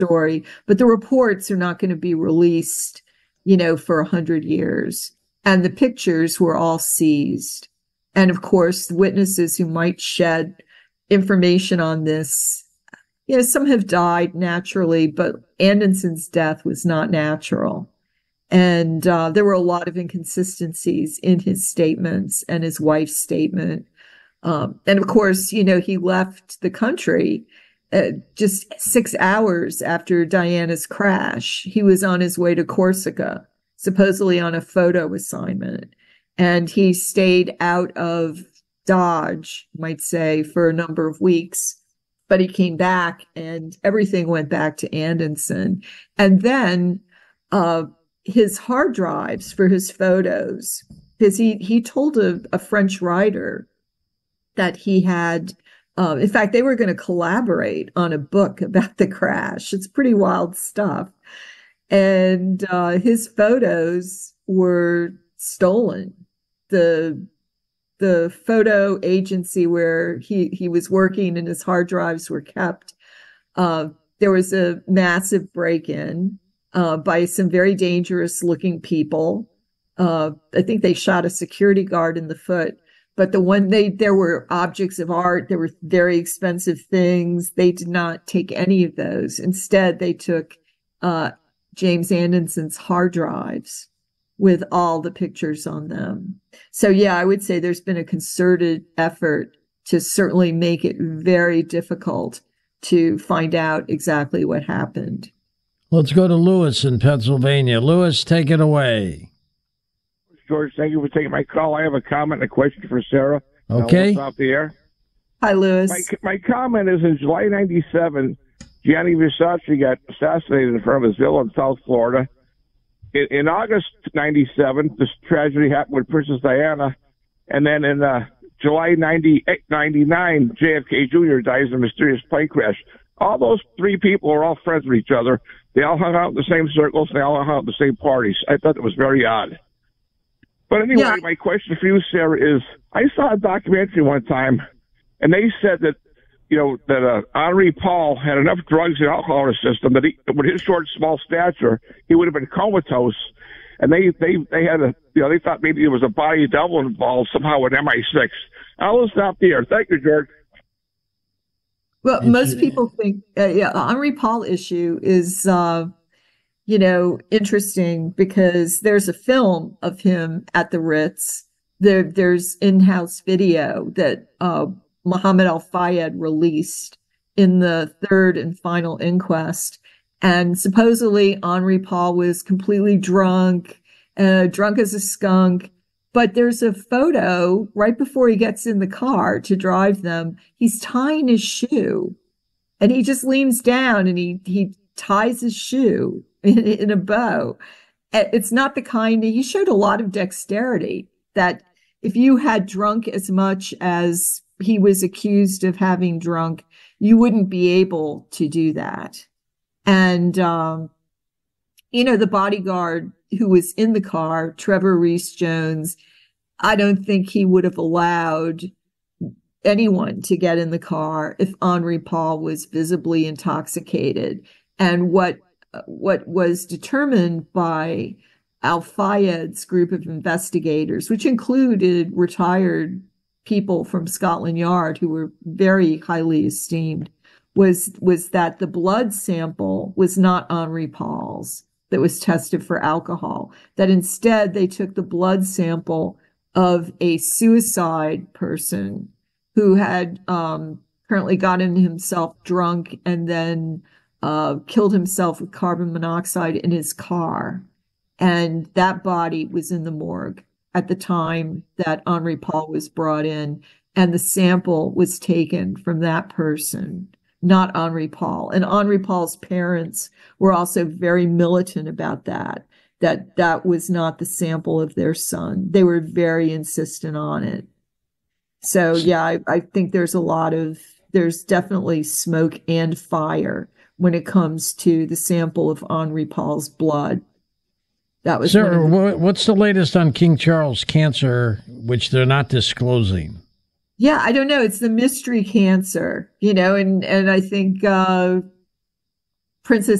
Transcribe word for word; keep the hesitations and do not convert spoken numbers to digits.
story, but the reports are not going to be released, you know, for a hundred years. And the pictures were all seized. And of course, witnesses who might shed information on this, you know, some have died naturally, but Andenson's death was not natural. And uh, there were a lot of inconsistencies in his statements and his wife's statement. Um, and of course, you know, he left the country uh, just six hours after Diana's crash. He was on his way to Corsica, supposedly on a photo assignment. And he stayed out of Dodge, you might say, for a number of weeks. But he came back and everything went back to Andenson. And then uh, his hard drives for his photos, because he, he told a, a French writer that he had, uh, in fact, they were going to collaborate on a book about the crash. It's pretty wild stuff. And uh, his photos were stolen. The the photo agency where he, he was working and his hard drives were kept, uh, there was a massive break-in uh, by some very dangerous-looking people. Uh, I think they shot a security guard in the foot. But the one they, there were objects of art, there were very expensive things. They did not take any of those. Instead, they took uh, James Andenson's hard drives with all the pictures on them. So yeah, I would say there's been a concerted effort to certainly make it very difficult to find out exactly what happened. Let's go to Lewis in Pennsylvania. Lewis, take it away. George, thank you for taking my call. I have a comment and a question for Sarah. Okay. Off the air. Hi, Lewis. My, my comment is in July ninety-seven, Gianni Versace got assassinated in front of his villa in South Florida. In, in August ninety-seven, this tragedy happened with Princess Diana. And then in uh, July ninety-eight, ninety-nine, J F K Junior dies in a mysterious plane crash. All those three people are all friends with each other. They all hung out in the same circles. And they all hung out in the same parties. I thought it was very odd. But anyway, yeah. My question for you, Sarah, is I saw a documentary one time, and they said that, you know, that uh, Henri Paul had enough drugs and alcohol in his system that he, with his short, small stature, he would have been comatose. And they, they, they had a, you know, they thought maybe there was a body double involved somehow with M I six. I'll stop there. Thank you, George. Well, most people think, uh, yeah, the Henri Paul issue is, uh, you know, interesting because there's a film of him at the Ritz. There, there's in-house video that uh, Mohammed Al-Fayed released in the third and final inquest. And supposedly Henri Paul was completely drunk, uh, drunk as a skunk. But there's a photo right before he gets in the car to drive them. He's tying his shoe and he just leans down and he, he ties his shoe in, in a bow. It's not the kind, he showed a lot of dexterity that if you had drunk as much as he was accused of having drunk, you wouldn't be able to do that. And, um, you know, the bodyguard who was in the car, Trevor Rees-Jones, I don't think he would have allowed anyone to get in the car if Henri Paul was visibly intoxicated. And what what was determined by Al-Fayed's group of investigators, which included retired people from Scotland Yard who were very highly esteemed, was was that the blood sample was not Henri Paul's that was tested for alcohol, that instead they took the blood sample of a suicide person who had um, apparently gotten himself drunk and then uh, killed himself with carbon monoxide in his car. And that body was in the morgue at the time that Henri Paul was brought in, and the sample was taken from that person, not Henri Paul. And Henri Paul's parents were also very militant about that, that that was not the sample of their son. They were very insistent on it. So, yeah, I, I think there's a lot of, there's definitely smoke and fire when it comes to the sample of Henri Paul's blood. That was Sir, the, what's the latest on King Charles cancer, which they're not disclosing? Yeah, I don't know. It's the mystery cancer, you know, and, and I think, uh, Princess